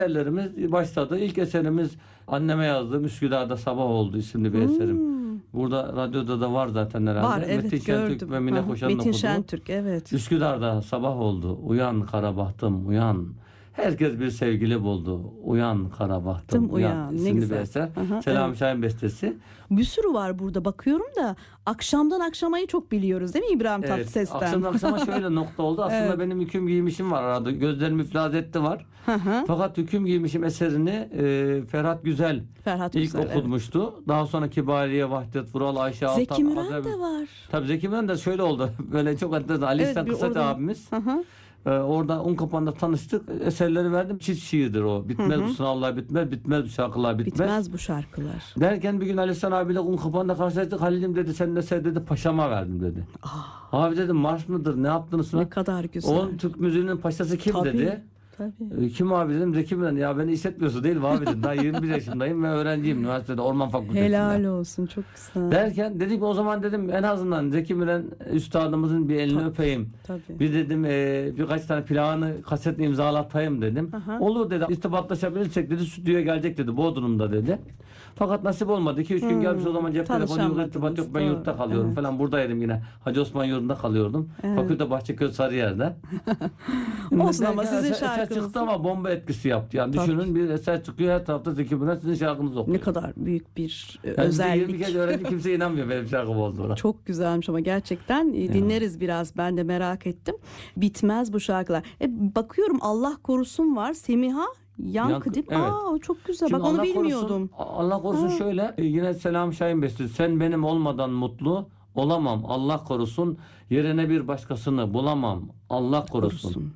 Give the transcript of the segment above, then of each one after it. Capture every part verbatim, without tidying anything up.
Eserlerimiz başladı. İlk eserimiz anneme yazdığım Üsküdar'da Sabah Oldu isimli bir Hmm. eserim. Burada radyoda da var zaten herhalde. Var, evet, Metin Şentürk gördüm. ve Mine Aha, Koşan'ın Metin okuduğu. Şentürk, evet. Üsküdar'da sabah oldu. Uyan kara bahtım uyan. Herkes bir sevgili buldu. Uyan kara bahtım Tım uyan. uyan, ne isimli bir güzel. eser. Aha, Selami evet. Şahin bestesi. Bir sürü var burada bakıyorum da akşamdan akşamayı çok biliyoruz değil mi İbrahim Evet, Tatlıses'ten? akşam akşama şöyle nokta oldu. Aslında Evet. benim hüküm giymişim var arada. Gözlerim iflas etti var. Hı hı. Fakat hüküm giymişim eserini e, Ferhat Güzel Ferhat ilk Güzel, okutmuştu. Daha sonra Kibariye, Vahdet Vural, Ayşe Altan. Zeki Müren Azem- de var. Tabii Zeki Müren de şöyle oldu. Böyle çok enteresan. Ali Evet, İhsan bir Kısaç oradan- abimiz. Hı hı. Ee, orada Unkapan'da tanıştık. Eserleri verdim. Çift şiirdir o. Bitmez Hı hı. bu sınavlar bitmez. Bitmez bu şarkılar bitmez. Bitmez bu şarkılar. Derken bir gün Ali İhsan abiyle Unkapan'da karşılaştık. Halil'im dedi sen de sen dedi paşama verdim dedi. Abi dedim marş mıdır ne yaptınız? Ne kadar güzel. Onun Türk müziğinin paşası kim Tabii, dedi. tabii. E, Kim abi dedim Zeki Müren. Ya beni hissetmiyorsun değil mi abi dedim. Daha yirmi bir yaşındayım ve öğrenciyim üniversitede Orman Fakültesi'nde. Helal olsun, çok güzel. Derken dedik ki o zaman dedim en azından Zeki Müren üstadımızın bir elini Tabii. öpeyim. Tabii. Bir dedim e, birkaç tane plağını kasetle imzalatayım dedim. Aha. Olur dedi. İrtibatlaşabilirsek dedi stüdyoya gelecek dedi Bodrum'da dedi. Fakat nasip olmadı. iki üç gün Hmm, gelmiş o zaman cep telefonu yok, tanışamadınız, irtibat yok. Ben doğru. yurtta kalıyorum Evet. falan. Buradaydım yine. Hacı Osman yurdunda kalıyordum. Evet. Fakülte Bahçeköy Sarıyer'de. Olsun ama Derken sizin eser, eser şarkınız. çıktı ama bomba etkisi yaptı. Yani Tabii. düşünün bir eser çıkıyor her tarafta Zeki Müren sizin şarkınızı okuyor. Ne kadar büyük bir e, Yani bize özellik. yirmi kez öğrenci kimse inanmıyor benim şarkım olduğuna. Çok güzelmiş ama gerçekten e, dinleriz biraz. Ben de merak ettim. Bitmez bu şarkılar. E, bakıyorum Allah korusun var. Semiha Yankı, Yankı, değil mi? evet. Aa, çok güzel. Şimdi Bak onu Allah bilmiyordum. Korusun, Allah korusun Ha. şöyle e, yine Selami Şahin bestesi. Sen benim olmadan mutlu olamam. Allah korusun. Yerine bir başkasını bulamam. Allah korusun. Korusun.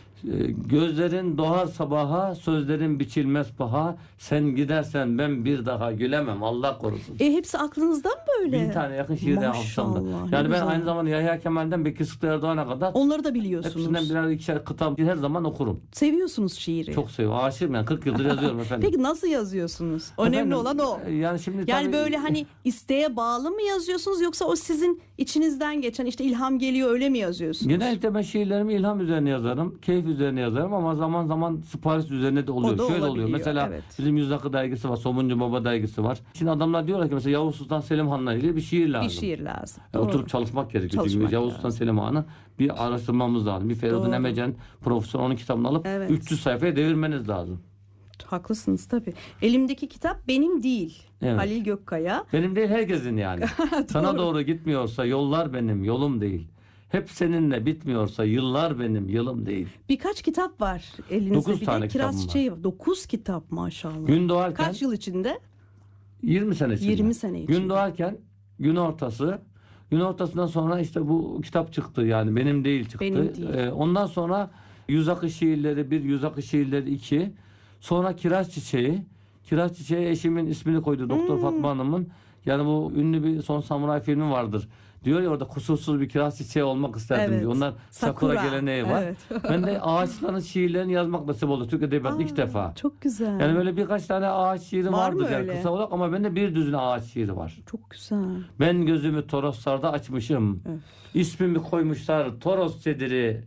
E, Gözlerin doğar sabaha, sözlerin biçilmez paha. Sen gidersen ben bir daha gülemem. Allah korusun. E, hepsi aklınızdan mı böyle? Bin tane yakın şiir de hafızamda. Maşallah, ne Yani ben güzel. aynı zamanda Yahya Kemal'den Bekir Sıtkı Erdoğan'a kadar Onları da biliyorsunuz. hepsinden birer ikişer kıtam her zaman okurum. Seviyorsunuz şiiri. Çok seviyorum. Aşığım yani. kırk yıldır yazıyorum efendim. Peki nasıl yazıyorsunuz? Önemli Efendim, olan o. e, Yani şimdi Yani tabii- böyle hani isteğe bağlı mı yazıyorsunuz yoksa o sizin içinizden geçen işte ilham geliyor öyle mi yazıyorsunuz? Genellikle ben şiirlerimi ilham üzerine yazarım, keyif üzerine yazarım ama zaman zaman sipariş üzerine de oluyor. O da Şöyle oluyor. olabiliyor, Mesela evet. bizim Yüz Akı dergisi var, Somuncu Baba dergisi var. Şimdi adamlar diyorlar ki mesela Yavuz Sultan Selim Han'la ilgili bir şiir lazım. Bir şiir lazım. Yani Doğru. oturup çalışmak gerekiyor. Çalışmak Çünkü Yavuz lazım. Sultan Selim Han'ı bir araştırmamız lazım. Bir Feridun Doğru. Emecen profesör onun kitabını alıp Evet. üç yüz sayfaya devirmeniz lazım. Haklısınız tabii. Elimdeki kitap benim değil. Evet. Halil Gökkaya. Benim değil herkesin yani. Sana doğru gitmiyorsa yollar benim, yolum değil. Hep seninle bitmiyorsa yıllar benim, yılım değil. Birkaç kitap var elinizde. Dokuz bir tane de kitabım Kiraz var. Çiçeği var. Dokuz kitap maşallah. Gün doğarken Kaç yıl içinde? yirmi sene içinde. yirmi sene içinde. Gün doğarken gün ortası. Gün ortasından sonra işte bu kitap çıktı yani benim değil çıktı. Benim değil. Ee, ondan sonra Yüz Akı şiirleri bir, Yüz Akı şiirleri iki. Sonra Kiraz Çiçeği. Kiraz Çiçeği eşimin ismini koydu Doktor Hmm. Fatma Hanım'ın. Yani bu ünlü bir Son Samuray filmi vardır. Diyor ya orada kusursuz bir kiraz çiçeği olmak isterdim Evet. diyor. Onlar sakura, Sakura. geleneği var. Evet. Ben de ağaçların şiirlerini yazmak nasip oldu Türk Edebiyatı'nda ilk defa. Çok güzel. Yani böyle birkaç tane ağaç şiiri Var mı vardır yani öyle? kısa olarak ama bende bir düzine ağaç şiiri var. Çok güzel. Ben gözümü Toroslarda açmışım. Evet. İsmimi koymuşlar Toros Sediri.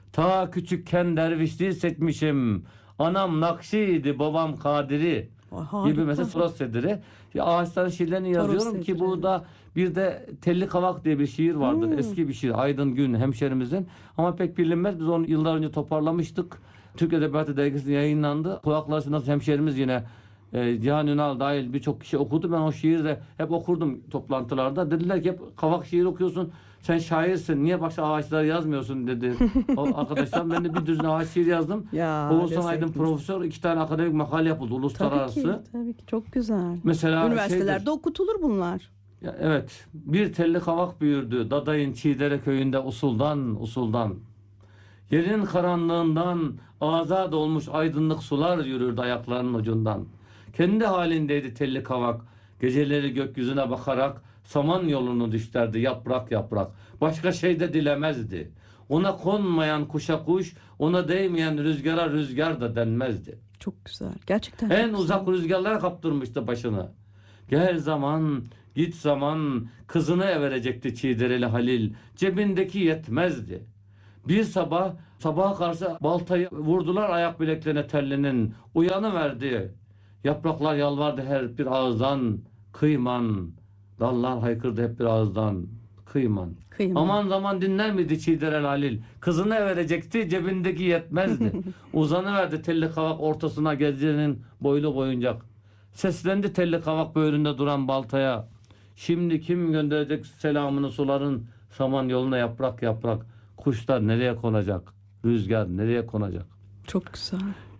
Ta küçükken dervişliği seçmişim. Anam Nakşi'ydi, babam Kadiri. Harika. Gibi mesela Toros Sediri. Ya ağaçların şiirlerini Toros yazıyorum ki Sediri. burada bir de Telli Kavak diye bir şiir vardır. Hmm. Eski bir şiir. Aydın Gün hemşerimizin. Ama pek bilinmez. Biz onu yıllar önce toparlamıştık. Türk Edebiyatı Dergisi'nde yayınlandı. Kulakları nasıl hemşerimiz yine e, Cihan Ünal dahil birçok kişi okudu. Ben o şiiri de hep okurdum toplantılarda. Dediler ki hep kavak şiir okuyorsun. Sen şairsin. Niye başka ağaçlar yazmıyorsun dedi. O arkadaşlar ben de bir düzine ağaç şiir yazdım. Ya, Oğuzhan ne Aydın zevkiniz. profesör iki tane akademik makale yapıldı Tabii uluslararası. ki, tabii ki çok güzel. Mesela Üniversitelerde şeydir, okutulur bunlar. ya evet. Bir telli kavak büyürdü. Dadayın Çiğdere köyünde usuldan usuldan. Yerin karanlığından azad olmuş aydınlık sular yürürdü ayaklarının ucundan. Kendi halindeydi telli kavak. Geceleri gökyüzüne bakarak saman yolunu düşlerdi yaprak yaprak. Başka şey de dilemezdi. Ona konmayan kuşa kuş, ona değmeyen rüzgara rüzgar da denmezdi. Çok güzel. Gerçekten En çok uzak güzel. rüzgarlara kaptırmıştı başını. Gel zaman, git zaman, kızını everecekti Çiğdereli Halil. Cebindeki yetmezdi. Bir sabah Sabaha karşı baltayı vurdular ayak bileklerine tellinin. Uyanıverdi. Yapraklar yalvardı her bir ağızdan. Kıyman. Dallar haykırdı hep bir ağızdan. Kıyman. Kıyman. Aman zaman dinler miydi Çiğderen Halil? Kızına verecekti, cebindeki yetmezdi. Uzanıverdi telli kavak ortasına gezdiğinin boylu boyuncak. Seslendi telli kavak böğründe duran baltaya. Şimdi kim gönderecek selamını suların saman yoluna yaprak yaprak. Kuşlar nereye konacak? Rüzgar nereye konacak? Çok güzel.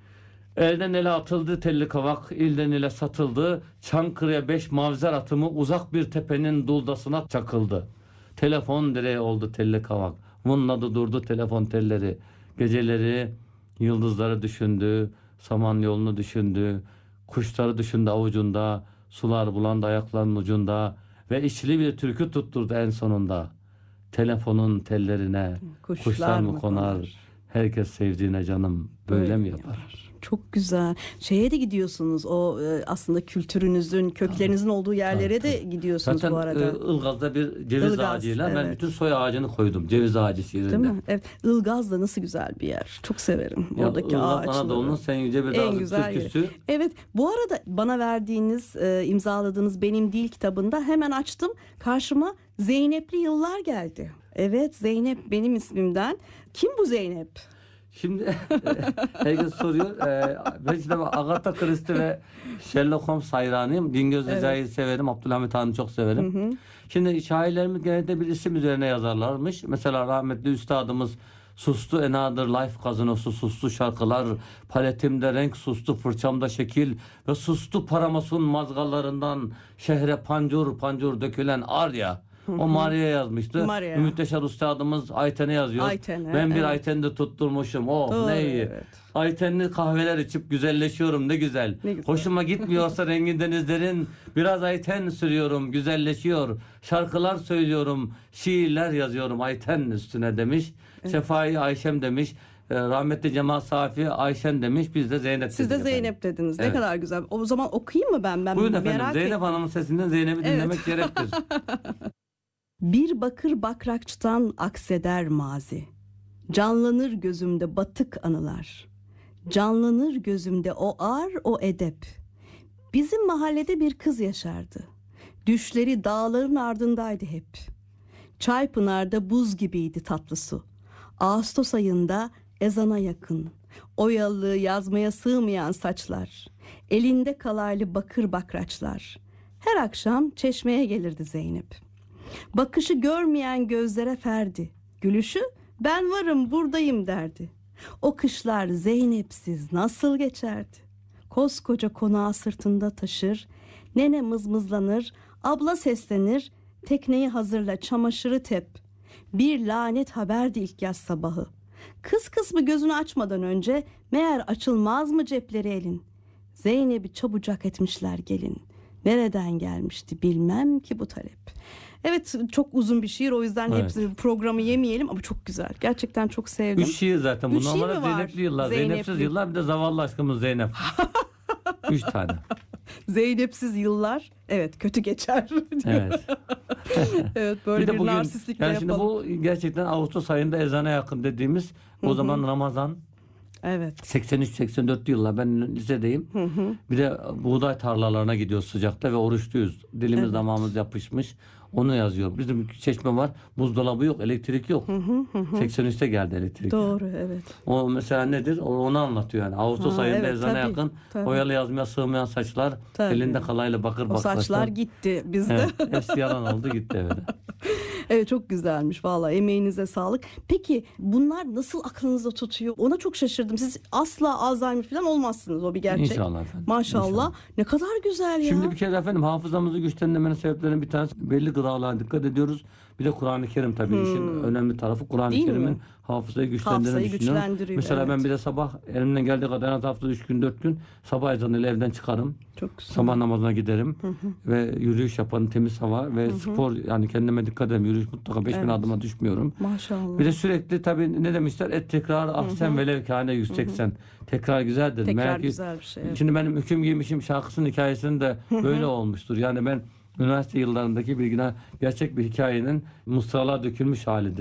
Elden ele atıldı telli kavak, ilden ile satıldı. Çankırı'ya beş mavzer atımı uzak bir tepenin duldasına çakıldı. Telefon direği oldu telli kavak. Vınladı durdu telefon telleri. Geceleri yıldızları düşündü, saman yolunu düşündü. Kuşları düşündü avucunda, sular bulandı ayaklarının ucunda. Ve içli bir türkü tutturdu en sonunda. Telefonun tellerine kuşlar, kuşlar mı konar? konar? Herkes sevdiğine canım böyle, böyle mi yapar? yapar? Çok güzel. Şeye de gidiyorsunuz. O aslında kültürünüzün, köklerinizin olduğu yerlere tabii, tabii. de gidiyorsunuz zaten, bu arada. Zaten Ilgaz'da bir ceviz Ilgaz, ağacıyla evet. ben bütün soy ağacını koydum. Ceviz ağacı şiirinde. Değil mi? Evet. Ilgaz da nasıl güzel bir yer. Çok severim. Ya, oradaki Ilgaz, ağaçları. Anadolu'nun sen yüce bir dağ türküsü. Yeri. Evet. Bu arada bana verdiğiniz, e, imzaladığınız Benim Değil kitabında hemen açtım. Karşıma Zeynep'li yıllar geldi. Evet, Zeynep benim ismimden. Kim bu Zeynep? Şimdi herkes soruyor. Ee, ben işte Agatha Christie ve Sherlock Holmes hayranıyım. Dingöz Recai'yi evet. severim. Abdülhamit Han'ı çok severim. Hı hı. Şimdi şairlerimiz genelde bir isim üzerine yazarlarmış. Mesela rahmetli üstadımız sustu Another Life gazinosu, sustu şarkılar, paletimde renk sustu, fırçamda şekil ve sustu paramasun mazgallarından şehre pancur pancur dökülen arya. O Maria yazmıştı. Maria. Ümit Yaşar Üstadımız Ayten'e yazıyor. Ayten'e, ben bir evet. Ayten'de tutturmuşum. Oh doğru, ne iyi. Evet. Aytenli kahveler içip güzelleşiyorum ne güzel. ne güzel. Hoşuma gitmiyorsa rengin denizlerin biraz Ayten sürüyorum güzelleşiyor. Şarkılar söylüyorum, şiirler yazıyorum Ayten üstüne demiş. Evet. Sefai Ayşem demiş. Rahmetli Cemal Safi Ayşen demiş. Biz de Zeynep Siz de Zeynep efendim. dediniz. Evet. Ne kadar güzel. O zaman okuyayım mı ben? ben Buyurun efendim. Merak Zeynep ettim. Hanım'ın sesinden Zeynep'i evet. dinlemek gerektir. Bir bakır bakrakçıdan akseder mazi. Canlanır gözümde batık anılar. Canlanır gözümde o ar o edep. Bizim mahallede bir kız yaşardı. Düşleri dağların ardındaydı hep. Çaypınar'da buz gibiydi tatlı su. Ağustos ayında ezana yakın. Oyalı yazmaya sığmayan saçlar. Elinde kalaylı bakır bakraçlar. Her akşam çeşmeye gelirdi Zeynep. Bakışı görmeyen gözlere ferdi. Gülüşü ben varım buradayım derdi. O kışlar Zeynep'siz nasıl geçerdi? Koskoca konağı sırtında taşır. Nene mızmızlanır, abla seslenir. Tekneyi hazırla, çamaşırı tep. Bir lanet haberdi ilk yaz sabahı. Kız kısmı gözünü açmadan önce meğer açılmaz mı cepleri elin? Zeynep'i çabucak etmişler gelin. Nereden gelmişti bilmem ki bu talep. Evet, çok uzun bir şiir, o yüzden evet. hepsi programı yemeyelim ama çok güzel. Gerçekten çok sevdim. Üç şiir zaten. Üç Bunlar şiir Zeynepli yıllar. Zeynepli. Zeynepsiz yıllar, bir de zavallı aşkımız Zeynep. Üç tane. Zeynepsiz yıllar. Evet, kötü geçer. Evet. evet, böyle bir, bir bugün, narsistlikle yani yapalım. Şimdi bu gerçekten Ağustos ayında ezana yakın dediğimiz o Hı-hı. zaman Ramazan. Evet. seksen üç seksen dört yıllar ben lisedeyim. Hı hı. Bir de buğday tarlalarına gidiyoruz sıcakta ve oruçluyuz. Dilimiz evet. damağımız yapışmış. Onu yazıyor. Bizim çeşme var. Buzdolabı yok. Elektrik yok. Hı hı hı. seksen üçte geldi elektrik. Doğru evet. O mesela nedir? O onu anlatıyor yani. Ağustos ha, ayında evet, ezana tabii, yakın. Tabii. Oyalı yazmaya sığmayan saçlar. Tabii. Elinde kalayla bakır bakır. O saçlar başlar. gitti bizde. Evet, hepsi yalan oldu gitti evet. Evet, çok güzelmiş vallahi, emeğinize sağlık. Peki bunlar nasıl aklınızda tutuyor? Ona çok şaşırdım. Siz asla Alzheimer falan olmazsınız, o bir gerçek. İnşallah efendim. Maşallah. İnşallah. Ne kadar güzel ya. Şimdi bir kere efendim hafızamızı güçlendirmenin sebeplerinden bir tanesi belli gıdalara dikkat ediyoruz. Bir de Kur'an-ı Kerim tabii hmm. işin önemli tarafı. Kur'an-ı Kerim'in hafızayı güçlendirdiğini düşünüyorum. Mesela evet. ben bir de sabah elimden geldiği kadar en az haftada üç gün dört gün sabah ezanıyla evden çıkarım. Çok güzel. Sabah namazına giderim hı hı. ve yürüyüş yaparım, temiz hava ve hı hı. spor, yani kendime dikkat ederim. Yürüyüş mutlaka beş evet. bin adıma düşmüyorum. Maşallah. Bir de sürekli tabii ne demişler? Et tekrar ahsen ve levkâne yüz seksen. Tekrar güzeldir. Tekrar Meğer güzel bir şey. Evet. Şimdi benim hüküm giymişim şarkısının hikayesinde de böyle olmuştur. Yani ben üniversite yıllarındaki bilgiler gerçek bir hikayenin mısralar dökülmüş halidir.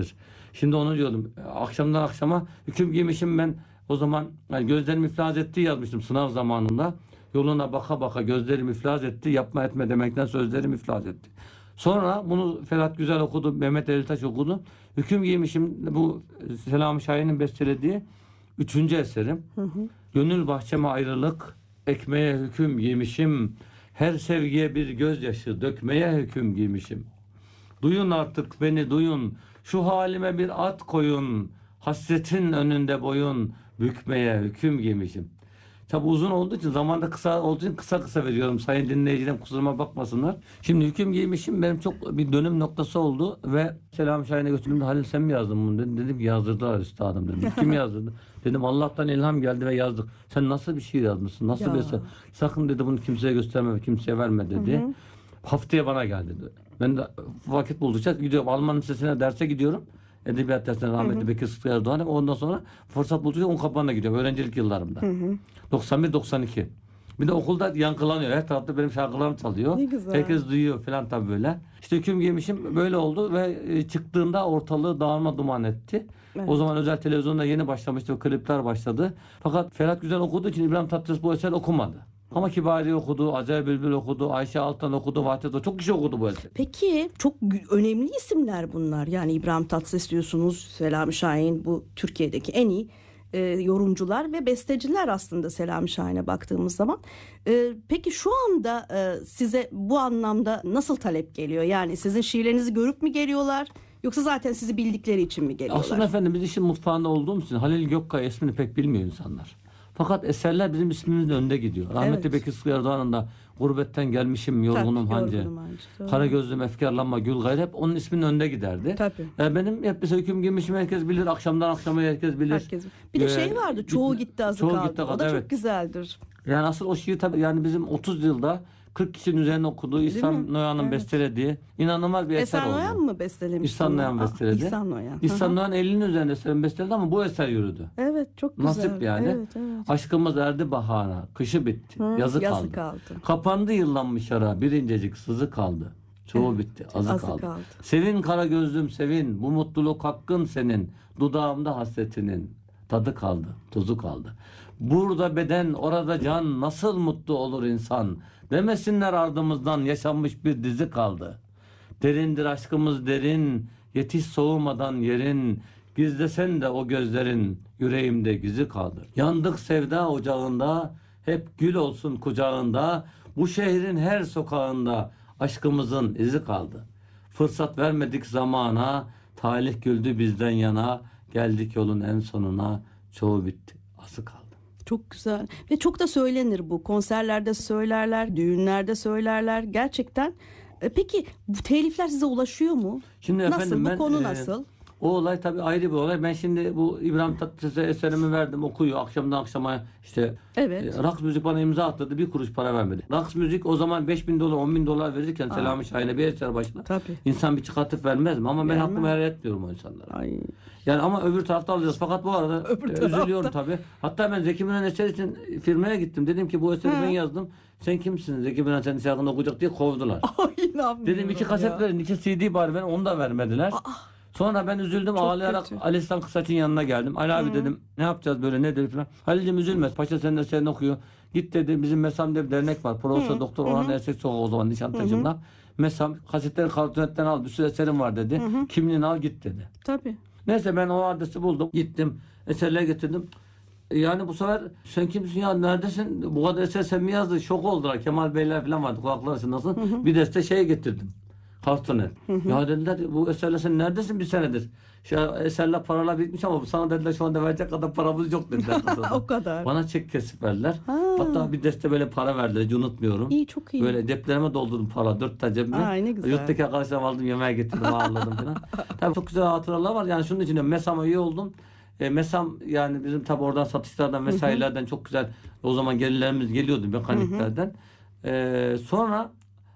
Şimdi onu diyordum. Akşamdan akşama hüküm giymişim ben. O zaman yani gözlerim iflas etti yazmıştım sınav zamanında. Yoluna baka baka gözlerim iflas etti. Yapma etme demekten sözlerim iflas etti. Sonra bunu Ferhat Güzel okudu. Mehmet Elitaş okudu. Hüküm giymişim bu Selami Şahin'in bestelediği üçüncü eserim. Hı hı. Gönül bahçeme ayrılık, ekmeğe hüküm giymişim. Her sevgiye bir gözyaşı dökmeye hüküm giymişim. Duyun artık beni duyun. Şu halime bir at koyun. Hasretin önünde boyun bükmeye hüküm giymişim. Tabi uzun olduğu için, zamanda kısa olduğu için kısa kısa veriyorum. Sayın dinleyicilerim kusuruma bakmasınlar. Şimdi hüküm giymişim benim çok bir dönüm noktası oldu ve Selami Şahin'e götürdüm. Halil sen mi yazdın bunu dedim. Dedim ki yazdırdılar üstadım dedim. Kim yazdırdı? Dedim Allah'tan ilham geldi ve yazdık. Sen nasıl bir şiir yazmışsın? Nasıl Ya. bir eser? Sakın dedi bunu kimseye gösterme, kimseye verme dedi. Hı hı. Haftaya bana geldi dedi. Ben de vakit buldukça gidiyorum. Alman Lisesi'ne derse gidiyorum. Edebiyat dersine rahmetli Bekir Sıtkı Erdoğan. Ondan sonra fırsat buldukça un kapağına gidiyorum. Öğrencilik yıllarımda. Hı hı. doksan bir doksan iki. Bir de okulda yankılanıyor. Her tarafta benim şarkılarım çalıyor. Ne güzel. Herkes duyuyor falan tabii böyle. İşte hüküm giymişim böyle oldu ve e, çıktığında ortalığı dağılma duman etti. Evet. O zaman özel televizyonda yeni başlamıştı ve klipler başladı. Fakat Ferhat Güzel okuduğu için İbrahim Tatlıses bu eser okumadı. Ama Kibari okudu, Azer Bülbül okudu, Ayşe Altan okudu, Vahdet okudu. Çok kişi okudu bu eseri. Peki çok gü- önemli isimler bunlar. Yani İbrahim Tatlıses diyorsunuz, Selami Şahin, bu Türkiye'deki en iyi e, yorumcular ve besteciler aslında Selami Şahin'e baktığımız zaman. E, peki şu anda e, size bu anlamda nasıl talep geliyor? Yani sizin şiirlerinizi görüp mü geliyorlar? Yoksa zaten sizi bildikleri için mi geliyorlar? Aslında efendim biz işin mutfağında olduğumuz için Halil Gökkaya ismini pek bilmiyor insanlar. Fakat eserler bizim ismimizin önünde gidiyor. Rahmetli Evet. Bekir Sıtkı Erdoğan'ın da Gurbetten gelmişim yorgunum Tabii, hancı. yorgunum hancı, doğru. Kara gözlüm efkarlanma gül gayrı hep onun isminin önünde giderdi. Tabii. Yani benim hep mesela hüküm giymişim herkes bilir. Akşamdan akşama herkes bilir. Herkes. Bir de Ee, şey vardı, çoğu gitti azı çoğu kaldı. gitti, O da evet. çok güzeldir. Yani asıl o şiir tabii yani bizim otuz yılda kırk kişinin üzerine okuduğu İhsan mi? Noyan'ın Evet. bestelediği inanılmaz bir eser Esen oldu. Noyan mı bestelemiş? İhsan bunu? Noyan Aa, besteledi. İhsan Noyan. İhsan Hı hı. Noyan elinin üzerinde eserin besteledi ama bu eser yürüdü. Evet, çok güzel. Nasip yani. Evet, evet. Aşkımız erdi bahara, kışı bitti, Hı, yazı, yazı kaldı. kaldı. Kapandı yıllanmış ara, bir incecik sızı kaldı. Çoğu Evet, bitti, azı, azı kaldı. kaldı. Sevin kara gözlüm sevin, bu mutluluk hakkın senin. Dudağımda hasretinin tadı kaldı, tuzu kaldı. Burada beden, orada can, nasıl mutlu olur insan. Demesinler ardımızdan yaşanmış bir dizi kaldı. Derindir aşkımız derin, yetiş soğumadan yerin. Gizlesen de o gözlerin yüreğimde güzü kaldı. Yandık sevda ocağında, hep gül olsun kucağında. Bu şehrin her sokağında aşkımızın izi kaldı. Fırsat vermedik zamana, talih güldü bizden yana. Geldik yolun en sonuna, çoğu bitti, azı kaldı. Çok güzel. Ve çok da söylenir bu. Konserlerde söylerler, düğünlerde söylerler. Gerçekten. E, Peki bu telifler size ulaşıyor mu? Şimdi Nasıl? efendim Bu ben, konu e, nasıl? O olay tabii ayrı bir olay. Ben şimdi bu İbrahim Tatlıses'e eserimi verdim, okuyor. Akşamdan akşama işte Evet. e, Raks Müzik bana imza atladı. Bir kuruş para vermedi. Raks Müzik o zaman beş bin dolar, on bin dolar verirken Aa. Selami Şahin'e bir eser başına. Tabii. İnsan bir çıkartıp vermez mi? Ama ben Vermez. hakkımı helal etmiyorum o insanlara. Ay. Yani ama öbür tarafta alacağız. Fakat bu arada Öbür e, tarafta. üzülüyorum tabii. Hatta ben Zeki Müren eser için firmaya gittim. Dedim ki bu eseri Ha. ben yazdım. Sen kimsin? Zeki Müren senin şarkını okuyacak diye kovdular. Ay, inanmıyorum Dedim iki kaset ya. verin, iki C D bari verin. Onu da vermediler. Sonra ben üzüldüm, Çok ağlayarak kötü. Ali İhsan Kısaç'ın yanına geldim. Ali abi dedim ne yapacağız böyle nedir falan. Halil'cim üzülme, paşa senin eserini okuyor. Git dedi, bizim Mesam'da bir dernek var. Profesör Doktor Orhan Ersek Sokağı o zaman Nişantaşı'nda. Mesam kasetleri kartonetten al, bir sürü eserim var dedi. Kimliğini al git dedi. Tabii. Neyse ben o adresi buldum. Gittim, eserleri getirdim. Yani bu sefer sen kimsin ya, neredesin? Bu kadar eser sen mi yazdın? Şok oldular. Kemal Beyler falan vardı kulakları çınlasın. Bir deste şey getirdim. Kartonet. Ya dediler bu eserle sen neredesin bir senedir? Şu eserler paralar bitmiş ama sana dediler şu anda verecek kadar paramız yok dediler. O kadar. Bana çek kesip verdiler. Ha. Hatta bir deste böyle para verdiler, hiç unutmuyorum. İyi, çok iyi. Böyle ceplerime doldurdum para, dört tane cebime. Ay, ne güzel. Yurttaki arkadaşlarım aldım, yemeğe getirdim, ağırladım falan. Tabii çok güzel hatıralar var. Yani şunun için de Mesam'a üye oldum. E, Mesam yani bizim tabii oradan satışlardan vesairelerden çok güzel o zaman gelirlerimiz geliyordu mekaniklerden. E, sonra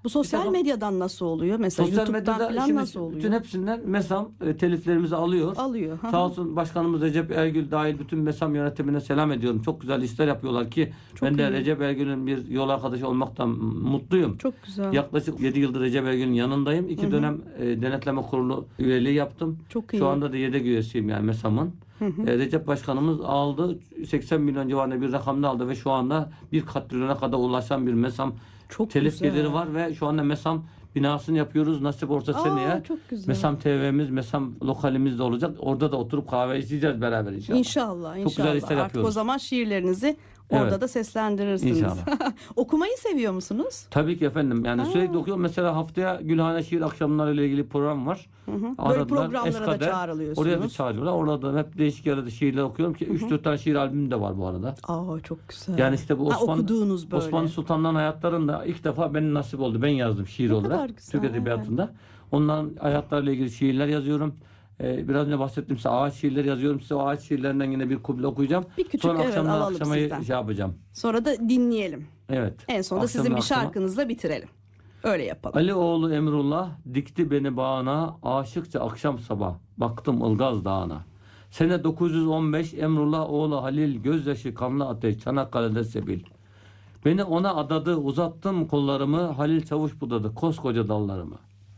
Bu sosyal takım- medyadan nasıl oluyor? Mesela Sosyal YouTube'dan medyada falan şimdi nasıl oluyor? bütün hepsinden MESAM e, teliflerimizi alıyor. Alıyor. Hı hı. Sağ olsun Başkanımız Recep Ergül dahil bütün MESAM yönetimine selam ediyorum. Çok güzel işler yapıyorlar ki Çok ben de iyi. Recep Ergül'ün bir yol arkadaşı olmaktan mutluyum. Çok güzel. Yaklaşık yedi yıldır Recep Ergül'ün yanındayım. İki dönem e, denetleme kurulu üyeliği yaptım. Çok iyi. Şu anda da yedek üyesiyim yani MESAM'ın. E, Recep Başkanımız aldı. seksen milyon civarında bir rakamda aldı ve şu anda bir katrilyona kadar ulaşan bir MESAM Çok telif güzel. geliri var ve şu anda MESAM binasını yapıyoruz. Nasip olursa Aa, seneye çok güzel. MESAM T V'miz, MESAM lokalimiz de olacak. Orada da oturup kahve içeceğiz beraber inşallah. İnşallah, inşallah. güzel işler Artık yapıyoruz. o zaman şiirlerinizi orada Evet. da seslendirirsiniz. İnşallah. Okumayı seviyor musunuz? Tabii ki efendim. Yani Ha. sürekli okuyorum. Mesela haftaya Gülhane Şiir Akşamları ile ilgili program var. Hı hı. Böyle Aradılar, programlara da Eskader. çağrılıyorsunuz. Oraya da çağırıyorlar. Orada da hep değişik yerde şiirler okuyorum ki üç dört tane şiir albümüm de var bu arada. Aa, çok güzel. Yani işte bu Ha, Osmanlı, okuduğunuz böyle. Osmanlı Sultanların hayatlarında ilk defa benim nasip oldu. Ben yazdım şiir Ne olarak. kadar güzel. Türk Edebiyatı'nda. Onların hayatlarıyla ilgili şiirler yazıyorum. Ee, biraz önce bahsettim size ağaç şiirleri yazıyorum. Size o ağaç şiirlerinden yine bir kuble okuyacağım. Bir küçük, Sonra evet, akşamdan alalım akşama sizden. şey yapacağım. Sonra da dinleyelim. Evet. En sonunda Akşamdan sizin bir akşama. şarkınızla bitirelim. Öyle yapalım. Ali oğlu Emrullah dikti beni bağına, aşıkça akşam sabah baktım Ilgaz Dağı'na. Sene dokuz yüz on beş Emrullah oğlu Halil gözyaşı kanlı ateş Çanakkale'de sebil. Beni ona adadı, uzattım kollarımı, Halil Çavuş budadı koskoca dallarımı.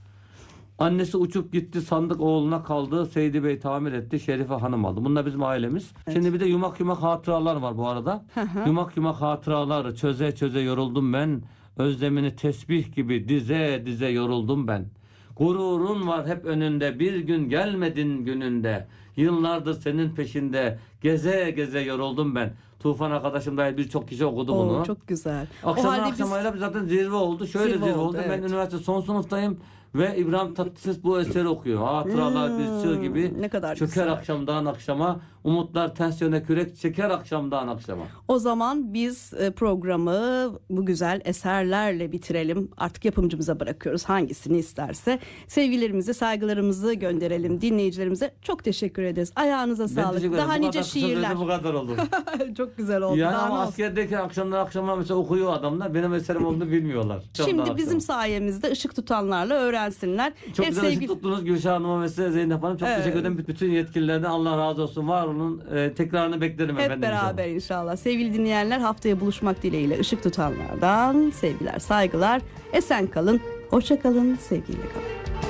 Annesi uçup gitti, sandık oğluna kaldı, Seydi Bey tamir etti, Şerife Hanım aldı. Bunlar bizim ailemiz. Şimdi bir de yumak yumak hatıralar var bu arada. Yumak yumak hatıralar çöze çöze yoruldum ben. Özlemini tesbih gibi dize dize yoruldum ben. Gururun var hep önünde, bir gün gelmedin gününde. Yıllardır senin peşinde, geze geze yoruldum ben. Tufan arkadaşım dahil birçok kişi okudu Oo, bunu. çok güzel. o Akşamdan halde biz akşamayla zaten zirve oldu. Şöyle Zirve zirve, oldu, oldu. Ben evet. üniversite son sınıftayım ve İbrahim Tatlıses bu eseri okuyor. Hatıralar Hmm, bir sığ gibi ne kadar çöker güzel. akşamdan akşama. Umutlar ters yöne kürek çeker akşamdan akşama. O zaman biz e, programı bu güzel eserlerle bitirelim. Artık yapımcımıza bırakıyoruz hangisini isterse. Sevgilerimizi, saygılarımızı gönderelim dinleyicilerimize. Çok teşekkür ederiz. Ayağınıza Ben sağlık. teşekkür ederim. Daha Bu nice kadar kısa sürede şiirler. bu kadar olur. Çok güzel oldu. Yani Daha ama ne olsun? askerdeyken akşamdan akşama mesela okuyor adamlar. Benim eserim olduğunu bilmiyorlar. Akşamdan Şimdi bizim akşama. sayemizde ışık tutanlarla öğrensinler. Çok Hep güzel sevgi- ışık tuttunuz Gülşah Hanım'a ve size Zeynep Hanım. Çok Evet. teşekkür ederim. Bütün yetkililerden Allah razı olsun. Var olun. Ee, tekrarını beklerim Hep efendim. beraber inşallah. Sevgili dinleyenler, haftaya buluşmak dileğiyle ışık tutanlardan sevgiler, saygılar. Esen kalın, hoşça kalın, sevgiyle kalın.